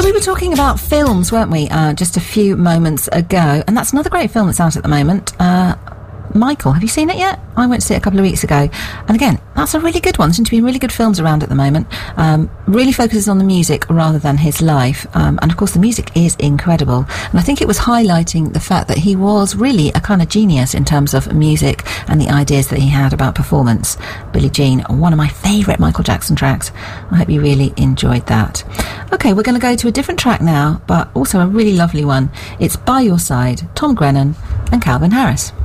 We were talking about films, weren't we, just a few moments ago, and that's another great film that's out at the moment. Michael, have you seen it yet? I went to see it a couple of weeks ago, and again, that's a really good one. There seem to be really good films around at the moment. Really focuses on the music rather than his life, and of course the music is incredible, and I think it was highlighting the fact that he was really a kind of genius in terms of music and the ideas that he had about performance. Billie Jean, one of my favourite Michael Jackson tracks. I hope you really enjoyed that. Okay, we're going to go to a different track now, but also a really lovely one. It's By Your Side, Tom Grennan and Calvin Harris.